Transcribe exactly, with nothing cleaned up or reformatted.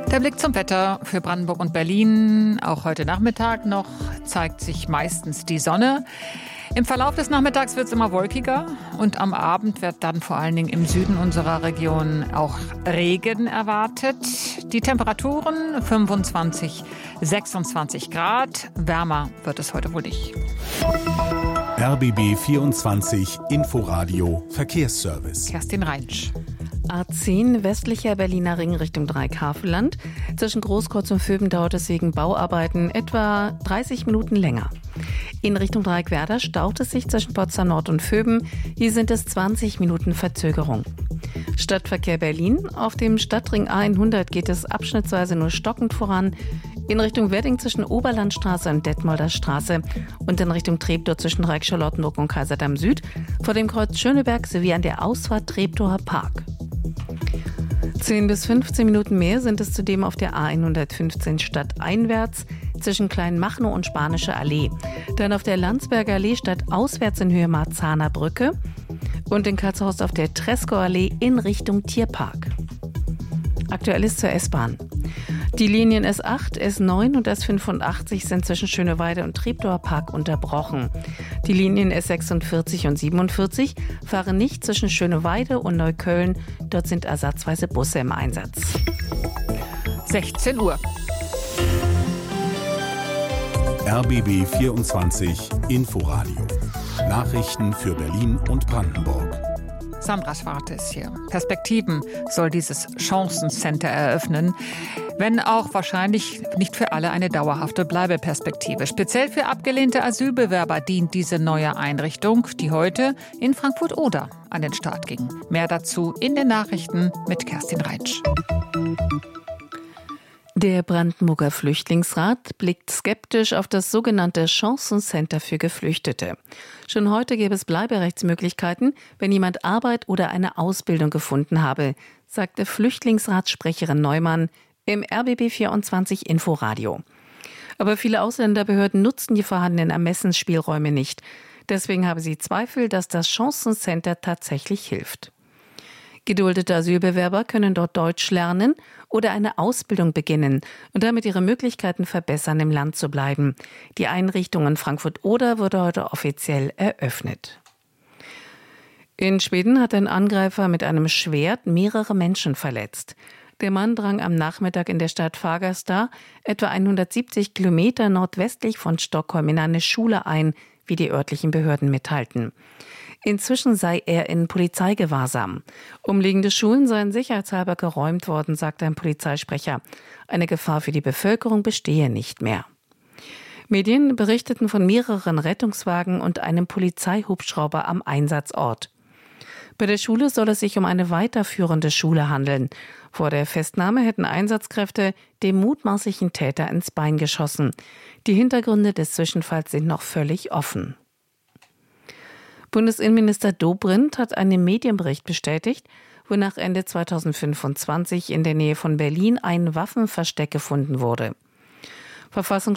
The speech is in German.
Der Blick zum Wetter für Brandenburg und Berlin. Auch heute Nachmittag noch zeigt sich meistens die Sonne. Im Verlauf des Nachmittags wird es immer wolkiger und am Abend wird dann vor allen Dingen im Süden unserer Region auch Regen erwartet. Die Temperaturen fünfundzwanzig, sechsundzwanzig Grad. Wärmer wird es heute wohl nicht. R B B vierundzwanzig Inforadio Verkehrsservice. Kerstin Reinsch. A zehn westlicher Berliner Ring Richtung Dreieck-Havelland. Zwischen Großkreuz und Vöben dauert es wegen Bauarbeiten etwa dreißig Minuten länger. In Richtung Dreieck-Werder staut es sich zwischen Potsdam Nord und Vöben. Hier sind es zwanzig Minuten Verzögerung. Stadtverkehr Berlin. Auf dem Stadtring A hundert geht es abschnittsweise nur stockend voran. In Richtung Wedding zwischen Oberlandstraße und Detmolder Straße und in Richtung Treptow zwischen Reich-Charlottenburg und Kaiserdamm Süd vor dem Kreuz Schöneberg sowie an der Ausfahrt Treptower Park. zehn bis fünfzehn Minuten mehr sind es zudem auf der A hundertfünfzehn stadteinwärts zwischen Kleinmachnow und Spanische Allee. Dann auf der Landsberger Allee stadtauswärts in Höhe Marzahner Brücke und in Katzhorst auf der Treskower Allee in Richtung Tierpark. Aktuell ist zur S-Bahn. Die Linien S acht, S neun und S fünfundachtzig sind zwischen Schöneweide und Treptower Park unterbrochen. Die Linien S sechsundvierzig und siebenundvierzig fahren nicht zwischen Schöneweide und Neukölln. Dort sind ersatzweise Busse im Einsatz. sechzehn Uhr. R B B vierundzwanzig Inforadio. Nachrichten für Berlin und Brandenburg. Sandra Schwarte ist hier. Perspektiven soll dieses Chancencenter eröffnen, wenn auch wahrscheinlich nicht für alle eine dauerhafte Bleibeperspektive. Speziell für abgelehnte Asylbewerber dient diese neue Einrichtung, die heute in Frankfurt-Oder an den Start ging. Mehr dazu in den Nachrichten mit Kerstin Reinsch. Der Brandenburger Flüchtlingsrat blickt skeptisch auf das sogenannte Chancencenter für Geflüchtete. Schon heute gäbe es Bleiberechtsmöglichkeiten, wenn jemand Arbeit oder eine Ausbildung gefunden habe, sagte Flüchtlingsratssprecherin Neumann im R B B vierundzwanzig Inforadio. Aber viele Ausländerbehörden nutzen die vorhandenen Ermessensspielräume nicht. Deswegen habe sie Zweifel, dass das Chancencenter tatsächlich hilft. Geduldete Asylbewerber können dort Deutsch lernen oder eine Ausbildung beginnen und damit ihre Möglichkeiten verbessern, im Land zu bleiben. Die Einrichtung in Frankfurt-Oder wurde heute offiziell eröffnet. In Schweden hat ein Angreifer mit einem Schwert mehrere Menschen verletzt. Der Mann drang am Nachmittag in der Stadt Fagersta, etwa hundertsiebzig Kilometer nordwestlich von Stockholm, in eine Schule ein, wie die örtlichen Behörden mitteilten. Inzwischen sei er in Polizeigewahrsam. Umliegende Schulen seien sicherheitshalber geräumt worden, sagte ein Polizeisprecher. Eine Gefahr für die Bevölkerung bestehe nicht mehr. Medien berichteten von mehreren Rettungswagen und einem Polizeihubschrauber am Einsatzort. Bei der Schule soll es sich um eine weiterführende Schule handeln. Vor der Festnahme hätten Einsatzkräfte dem mutmaßlichen Täter ins Bein geschossen. Die Hintergründe des Zwischenfalls sind noch völlig offen. Bundesinnenminister Dobrindt hat einen Medienbericht bestätigt, wonach Ende zweitausendfünfundzwanzig in der Nähe von Berlin ein Waffenversteck gefunden wurde. Verfassungs